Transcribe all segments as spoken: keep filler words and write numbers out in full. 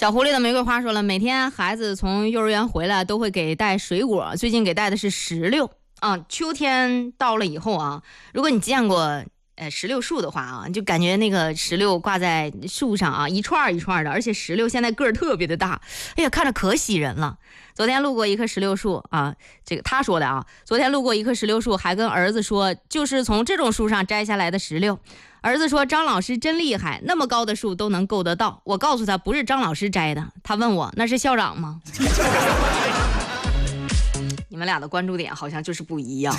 小狐狸的玫瑰花说了，每天孩子从幼儿园回来都会给带水果，最近给带的是石榴啊。秋天到了以后啊，如果你见过呃石榴树的话啊，就感觉那个石榴挂在树上啊，一串一串的，而且石榴现在个儿特别的大，哎呀，看着可喜人了。昨天路过一棵石榴树啊，这个他说的啊，昨天路过一棵石榴树，还跟儿子说，就是从这种树上摘下来的石榴。儿子说张老师真厉害，那么高的树都能够得到。我告诉他不是张老师摘的，他问我那是校长吗？你们俩的关注点好像就是不一样。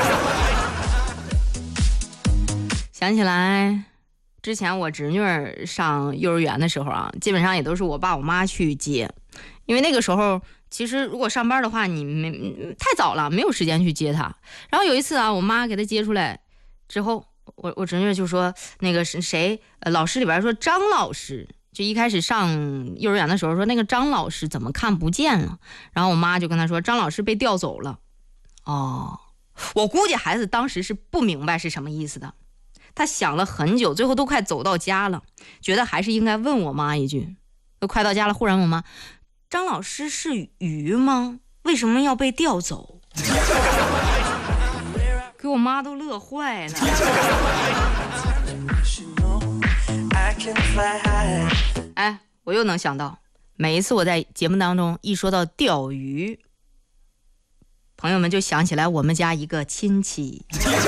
想起来之前我侄女上幼儿园的时候啊，基本上也都是我爸我妈去接，因为那个时候其实如果上班的话你没太早了，没有时间去接她。然后有一次啊，我妈给她接出来之后，我我侄女就说那个是谁、呃、老师里边说张老师，就一开始上幼儿园的时候说那个张老师怎么看不见了，然后我妈就跟她说张老师被调走了。哦，我估计孩子当时是不明白是什么意思的，他想了很久，最后都快走到家了，觉得还是应该问我妈一句。都快到家了，忽然我妈，张老师是鱼吗？为什么要被调走？给我妈都乐坏了。哎，我又能想到，每一次我在节目当中一说到钓鱼，朋友们就想起来我们家一个亲戚。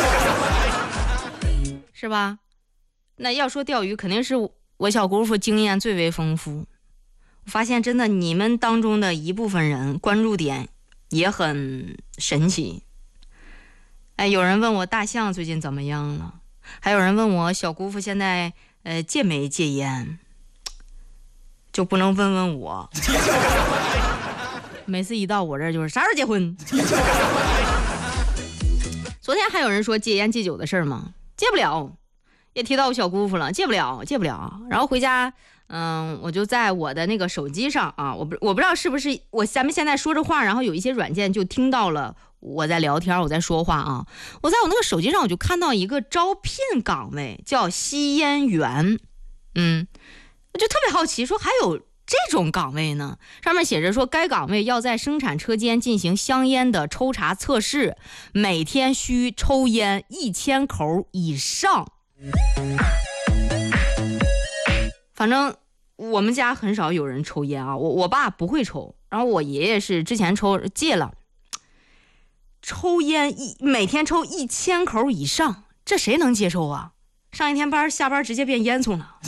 是吧？那要说钓鱼，肯定是我小姑父经验最为丰富。我发现真的，你们当中的一部分人关注点也很神奇。哎，有人问我大象最近怎么样了，还有人问我小姑父现在呃戒没戒烟，就不能问问我？每次一到我这儿就是啥时候结婚？昨天还有人说戒烟戒酒的事儿吗？戒不了，也提到我小姑父了，戒不了，戒不了。然后回家，嗯，我就在我的那个手机上啊，我不我不知道是不是我咱们现在说着话，然后有一些软件就听到了我在聊天，我在说话啊。我在我那个手机上，我就看到一个招聘岗位，叫吸烟员，嗯，我就特别好奇，说还有这种岗位呢？上面写着说，该岗位要在生产车间进行香烟的抽查测试，每天需抽烟一千口以上。反正我们家很少有人抽烟啊，我我爸不会抽，然后我爷爷是之前抽戒了。抽烟一每天抽一千口以上，这谁能接受啊？上一天班下班直接变烟囱了。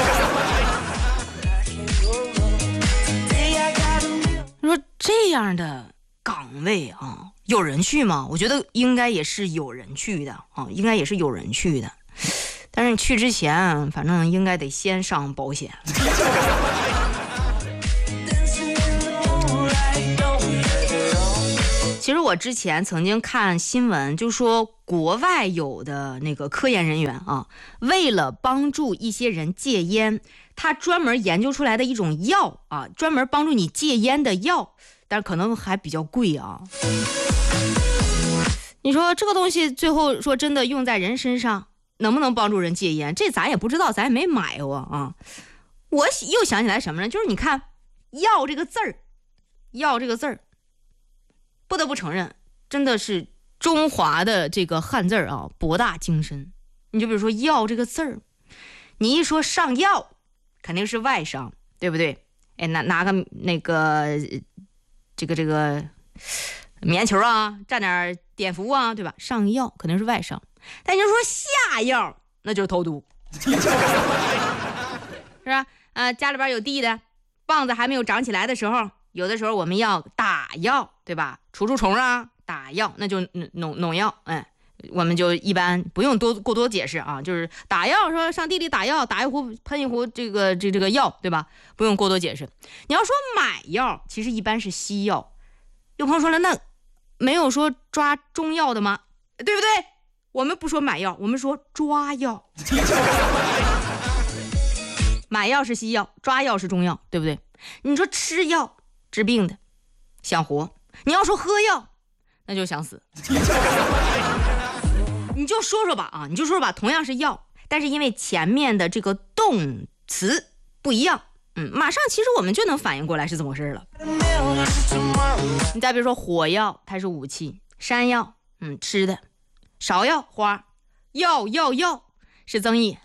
说这样的岗位啊，有人去吗？我觉得应该也是有人去的啊，应该也是有人去的。但是去之前，反正应该得先上保险。其实我之前曾经看新闻，就说国外有的那个科研人员啊，为了帮助一些人戒烟，他专门研究出来的一种药啊，专门帮助你戒烟的药，但是可能还比较贵啊。你说这个东西最后说真的用在人身上，能不能帮助人戒烟？这咱也不知道，咱也没买过啊。我又想起来什么呢？就是你看“药”这个字儿，“药”这个字儿。不得不承认，真的是中华的这个汉字啊，博大精深。你就比如说“药”这个字儿，你一说上药，肯定是外伤，对不对？哎，拿拿个那个这个这个棉球啊，蘸点碘伏啊，对吧？上药肯定是外伤，但你就说下药，那就是投毒，是吧？呃，家里边有地的，棒子还没有长起来的时候。有的时候我们要打药，对吧？除除虫啊，打药，那就农农药，哎，我们就一般不用多过多解释啊，就是打药，说上地里打药，打一壶喷一壶这个这这个药，对吧？不用过多解释。你要说买药，其实一般是西药。有朋友说了，那没有说抓中药的吗？对不对？我们不说买药，我们说抓药。买药是西药，抓药是中药，对不对？你说吃药治病的想活，你要说喝药那就想死。你就说说吧啊，你就说说吧，同样是药，但是因为前面的这个动词不一样， 嗯，马上其实我们就能反应过来是怎么回事了。你再比如说火药，它是武器；山药，嗯，吃的；芍药花，药药药是增益。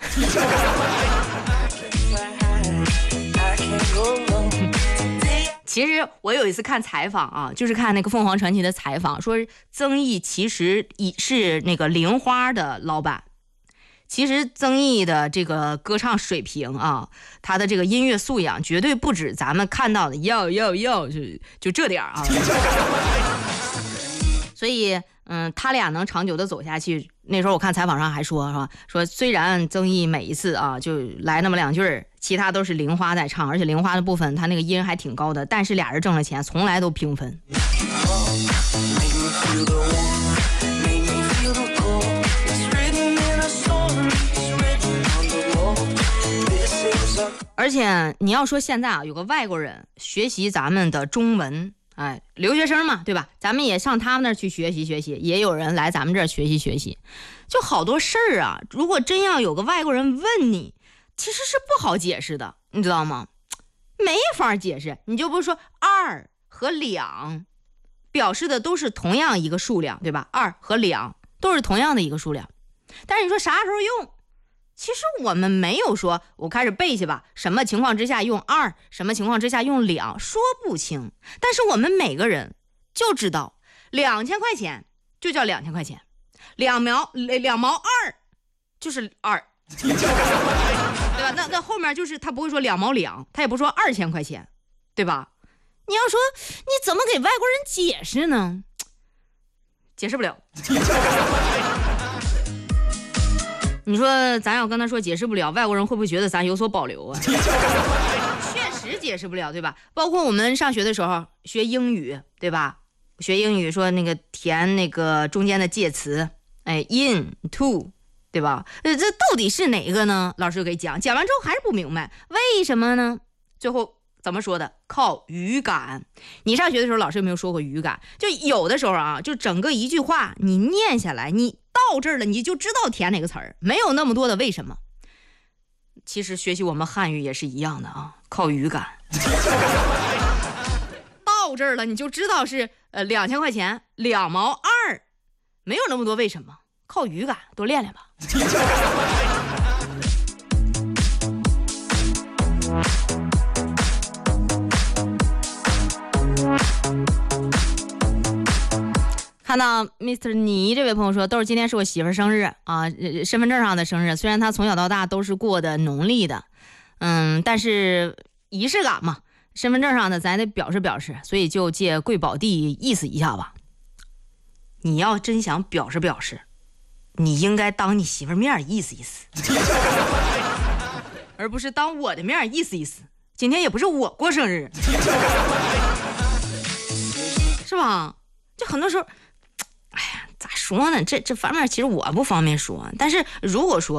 其实我有一次看采访啊，就是看那个凤凰传奇的采访，说曾毅其实是那个玲花的老板。其实曾毅的这个歌唱水平啊，他的这个音乐素养绝对不止咱们看到的要要要就就这点啊。所以嗯，他俩能长久的走下去。那时候我看采访上还说，是吧？说虽然曾毅每一次啊就来那么两句儿，其他都是玲花在唱，而且玲花的部分他那个音还挺高的，但是俩人挣了钱从来都平分。而且你要说现在啊，有个外国人学习咱们的中文，哎，留学生嘛，对吧？咱们也上他们那儿去学习学习，也有人来咱们这儿学习学习，就好多事儿啊。如果真要有个外国人问你，其实是不好解释的，你知道吗？没法解释。你就不是说二和两表示的都是同样一个数量，对吧？二和两都是同样的一个数量，但是你说啥时候用？其实我们没有说我开始背去吧，什么情况之下用二，什么情况之下用两，说不清。但是我们每个人就知道两千块钱就叫两千块钱，两毛两毛二就是二，对吧？那那后面就是他不会说两毛两，他也不说二千块钱，对吧？你要说你怎么给外国人解释呢？解释不了。你说咱要跟他说解释不了，外国人会不会觉得咱有所保留啊？确实解释不了，对吧？包括我们上学的时候学英语，对吧？学英语说那个填那个中间的介词，哎 in to， 对吧？呃，这到底是哪个呢？老师就给讲，讲完之后还是不明白，为什么呢？最后怎么说的？靠语感。你上学的时候老师有没有说过语感？就有的时候啊，就整个一句话你念下来，你到这儿了你就知道填哪个词儿，没有那么多的为什么。其实学习我们汉语也是一样的啊，靠语感。到这儿了你就知道是呃两千块钱两毛二，没有那么多为什么，靠语感，多练练吧。看到 Mister 倪这位朋友说，都是今天是我媳妇生日啊，身份证上的生日。虽然她从小到大都是过的农历的，嗯，但是仪式感嘛，身份证上的咱得表示表示，所以就借贵宝地意思一下吧。你要真想表示表示，你应该当你媳妇面意思意思，而不是当我的面意思意思。今天也不是我过生日，是吧？就很多时候。哎呀，咋说呢？这这方面其实我不方便说，但是如果说